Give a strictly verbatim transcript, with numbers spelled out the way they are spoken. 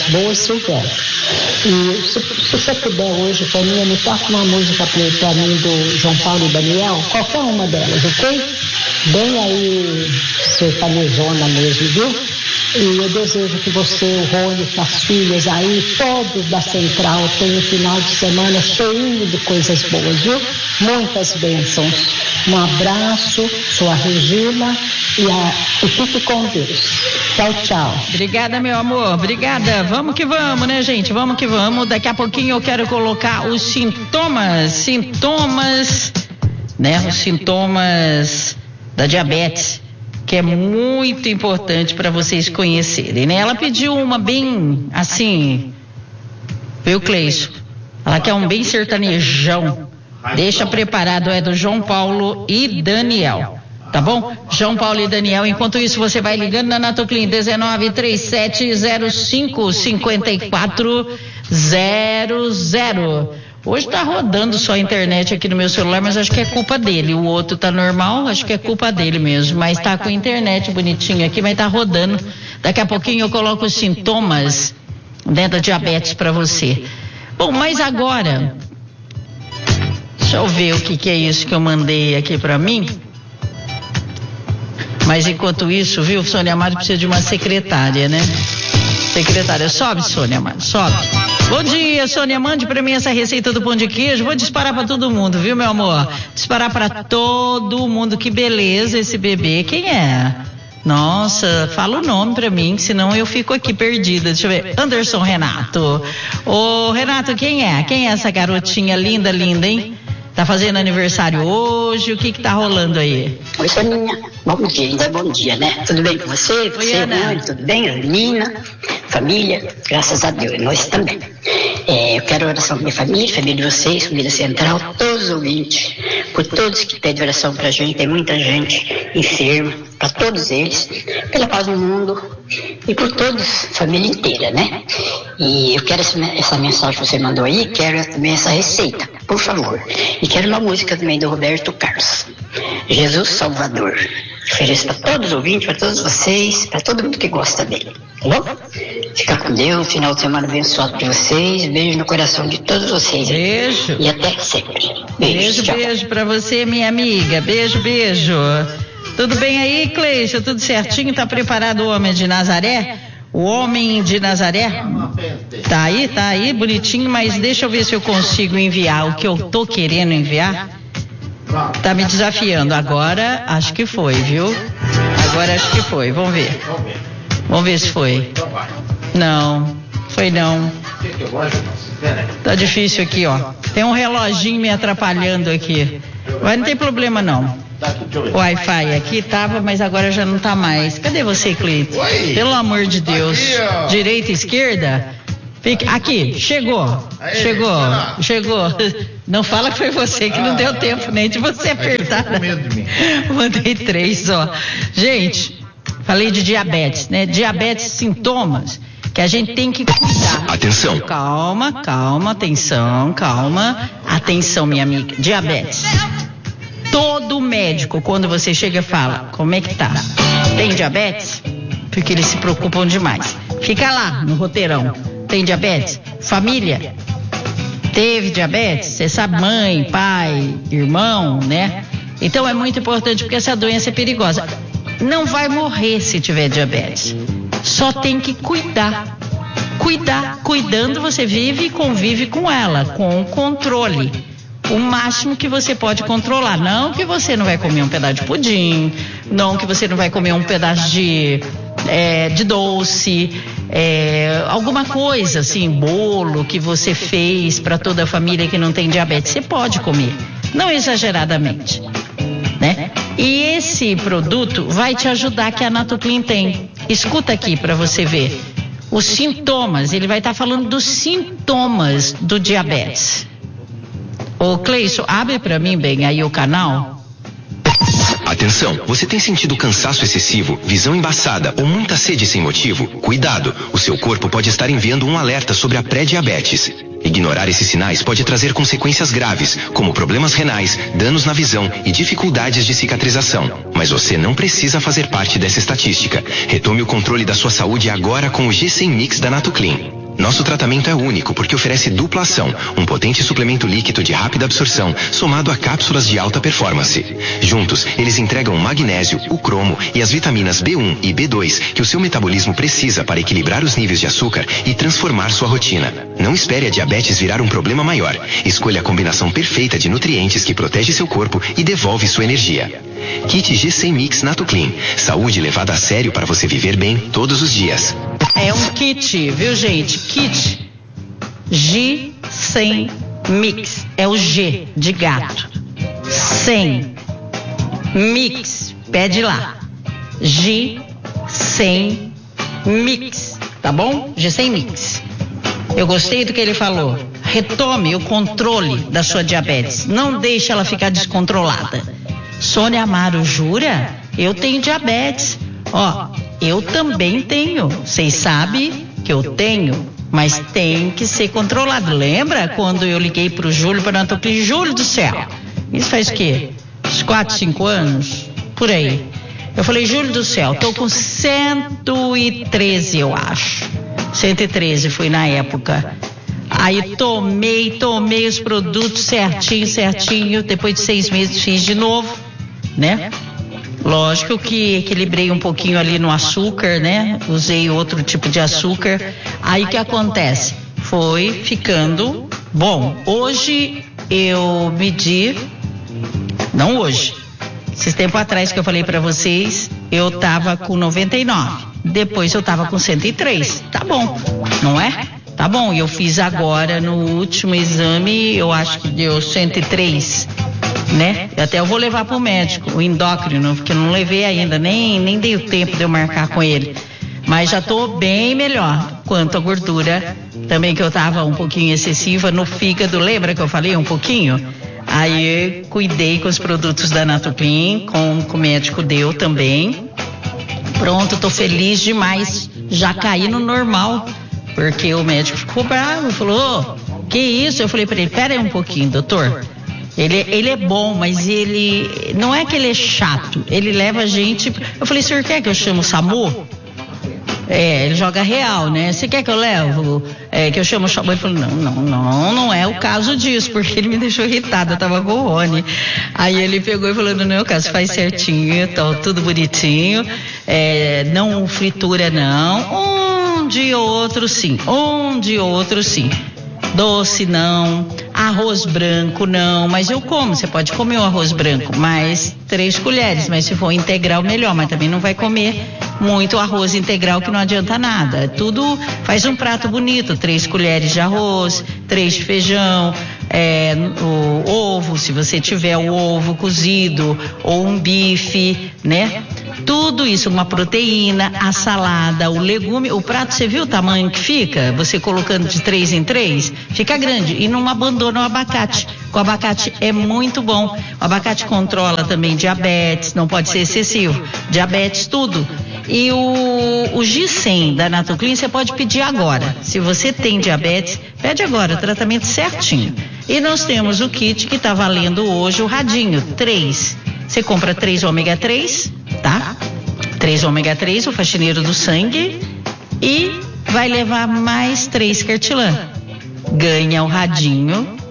boas silvestres. E se, se você puder hoje, para mim, me toca uma música para mim do João Paulo e Daniel, qualquer uma delas, ok? Bem aí, sertanejona mesmo, viu? E eu desejo que você, o Rony, com as filhas aí, todos da Central, tenham um final de semana cheio de coisas boas, viu? Muitas bênçãos. Um abraço, sua Regina, e, a, e fique com Deus. Tchau, tchau. Obrigada, meu amor, obrigada. Vamos que vamos, né, gente? Vamos que vamos. Daqui a pouquinho eu quero colocar os sintomas, sintomas, né? Os sintomas da diabetes, que é muito importante para vocês conhecerem, né? Ela pediu uma bem, assim, viu, Cleison? Ela quer um bem sertanejão. Deixa preparado, é do João Paulo e Daniel, tá bom? João Paulo e Daniel, enquanto isso você vai ligando na Natoclin, dezenove, trinta e sete, zero cinco, cinquenta e quatro, zero zero. Hoje tá rodando só a internet aqui no meu celular, mas acho que é culpa dele. O outro tá normal, acho que é culpa dele mesmo. Mas tá com a internet bonitinho aqui, mas tá rodando. Daqui a pouquinho eu coloco os sintomas, né, da diabetes para você. Bom, mas agora, deixa eu ver o que, que é isso que eu mandei aqui para mim. Mas enquanto isso, viu, Sônia Amado precisa de uma secretária, né? Secretária, sobe, Sônia Amado, sobe. Bom dia, Sônia, mande pra mim essa receita do pão de queijo. Vou disparar pra todo mundo, viu, meu amor? Disparar pra todo mundo. Que beleza esse bebê. Quem é? Nossa, fala o nome pra mim, senão eu fico aqui perdida. Deixa eu ver. Anderson Renato. Ô, Renato, quem é? Quem é essa garotinha linda, linda, hein? Tá fazendo aniversário hoje, o que que tá rolando aí? Oi, Soninha, bom dia, ainda é bom dia, né? Tudo bem com você? Você, Ana? Tudo bem? Menina, família, graças a Deus, nós também. É, eu quero oração para minha família, família de vocês, família Central, todos os ouvintes, por todos que pedem oração pra gente, tem muita gente enferma, para todos eles, pela paz no mundo e por todos, família inteira, né? E eu quero essa, essa mensagem que você mandou aí, quero também essa receita, por favor. E quero uma música também do Roberto Carlos, Jesus Salvador. Ofereço para todos os ouvintes, para todos vocês, para todo mundo que gosta dele, tá bom? Fica com Deus, final de semana abençoado para vocês, beijo no coração de todos vocês. Beijo. E até sempre. Beijo, beijo, beijo para você, minha amiga, beijo, beijo. Tudo bem aí, Cleiton? Tudo certinho? Tá preparado o homem de Nazaré? O homem de Nazaré? Tá aí, tá aí, bonitinho, mas deixa eu ver se eu consigo enviar o que eu tô querendo enviar. Tá me desafiando. Agora, acho que foi, viu? Agora acho que foi, vamos ver. Vamos ver se foi. Não, foi não. Tá difícil aqui, ó. Tem um reloginho me atrapalhando aqui. Mas não tem problema não. O Wi-Fi aqui tava, mas agora já não tá mais. Cadê você, Cleiton? Pelo amor de Deus. Direita, esquerda? Fica, aqui, chegou. Chegou, chegou. Não fala que foi você, que não deu tempo nem de você apertar. Mandei três, ó. Gente, falei de diabetes, né? Diabetes, sintomas que a gente tem que cuidar. Atenção. Calma, calma, atenção, calma. Atenção, minha amiga. Diabetes. Todo médico, quando você chega, fala, como é que tá? Tem diabetes? Porque eles se preocupam demais. Fica lá, no roteirão. Tem diabetes? Família? Teve diabetes? Você sabe, mãe, pai, irmão, né? Então é muito importante porque essa doença é perigosa. Não vai morrer se tiver diabetes. Só tem que cuidar. Cuidar. Cuidando, você vive e convive com ela, com controle. O máximo que você pode controlar. Não que você não vai comer um pedaço de pudim, não que você não vai comer um pedaço de, é, de doce, é, alguma coisa assim, bolo que você fez para toda a família que não tem diabetes. Você pode comer, não exageradamente, né? E esse produto vai te ajudar, que a Natoclin tem. Escuta aqui para você ver. Os sintomas, ele vai estar tá falando dos sintomas do diabetes. Ô, Cleison, abre pra mim bem aí o canal. Atenção, você tem sentido cansaço excessivo, visão embaçada ou muita sede sem motivo? Cuidado, o seu corpo pode estar enviando um alerta sobre a pré-diabetes. Ignorar esses sinais pode trazer consequências graves, como problemas renais, danos na visão e dificuldades de cicatrização. Mas você não precisa fazer parte dessa estatística. Retome o controle da sua saúde agora com o G cem Mix da Natoclin. Nosso tratamento é único porque oferece dupla ação, um potente suplemento líquido de rápida absorção, somado a cápsulas de alta performance. Juntos, eles entregam o magnésio, o cromo e as vitaminas B um e B dois que o seu metabolismo precisa para equilibrar os níveis de açúcar e transformar sua rotina. Não espere a diabetes virar um problema maior. Escolha a combinação perfeita de nutrientes que protege seu corpo e devolve sua energia. Kit G cem Mix Natoclean. Saúde levada a sério para você viver bem todos os dias. É um kit, viu, gente? Kit G cem Mix. É o G de gato. cem Mix. Pede lá. G cem Mix. Tá bom? G cem Mix. Eu gostei do que ele falou. Retome o controle da sua diabetes. Não deixe ela ficar descontrolada. Sônia Amaro, jura? Eu tenho diabetes. Ó, eu também tenho. Vocês sabem que eu tenho, mas tem que ser controlado. Lembra quando eu liguei pro Júlio para Natoclean? Júlio do céu, isso faz o quê? Uns quatro, cinco anos? Por aí. Eu falei, Júlio do céu, tô com cento e treze, eu acho. cento e treze fui na época. Aí tomei, tomei os produtos certinho, certinho. Depois de seis meses fiz de novo, né? Lógico que equilibrei um pouquinho ali no açúcar, né? Usei outro tipo de açúcar. Aí o que acontece? Foi ficando bom. Hoje eu medi, não hoje, esses tempos atrás que eu falei pra vocês, eu tava com noventa e nove. Depois eu tava com cento e três. Tá bom, não é? Tá bom, e eu fiz agora no último exame, eu acho que deu cento e três. Né? Até eu vou levar pro médico, o endócrino, porque eu não levei ainda, nem, nem dei o tempo de eu marcar com ele. Mas já tô bem melhor. Quanto à gordura, também que eu tava um pouquinho excessiva no fígado, lembra que eu falei um pouquinho? Aí cuidei com os produtos da Natoclean, com, com o médico deu também. Pronto, tô feliz demais. Já caí no normal, porque o médico ficou bravo, falou, oh, que isso? Eu falei pra ele, pera aí um pouquinho, doutor. Ele, ele é bom, mas ele não é que ele é chato, ele leva a gente. Eu falei, senhor quer que eu chame o SAMU? É, ele joga real, né? Você quer que eu levo? É, que eu chamo o SAMU? Ele falou, não, não, não, não é o caso disso, porque ele me deixou irritada, eu tava com o Rony. Aí ele pegou e falou, não é o caso, faz certinho, tá tudo bonitinho, é, não fritura não, um de outro sim, um de outro sim. Doce não, arroz branco não, mas eu como, você pode comer o arroz branco, mas três colheres, mas se for integral melhor, mas também não vai comer muito arroz integral que não adianta nada, tudo faz um prato bonito, três colheres de arroz, três de feijão, é, o ovo, se você tiver o ovo cozido, ou um bife, né? Tudo isso, uma proteína, a salada, o legume, o prato, você viu o tamanho que fica? Você colocando de três em três, fica grande e não abandona o abacate. O abacate é muito bom. O abacate controla também diabetes, não pode ser excessivo. Diabetes, tudo. E o, o G cem da Natoclean você pode pedir agora. Se você tem diabetes, pede agora, o tratamento certinho. E nós temos o kit que está valendo hoje, o radinho, três. Você compra três ômega três, tá? três ômega três, o faxineiro do sangue, e vai levar mais três Cartilã. Ganha o radinho